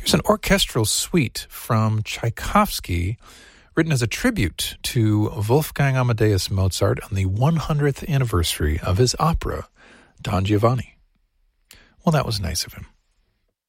Here's an orchestral suite from Tchaikovsky, written as a tribute to Wolfgang Amadeus Mozart on the 100th anniversary of his opera, Don Giovanni. Well, that was nice of him.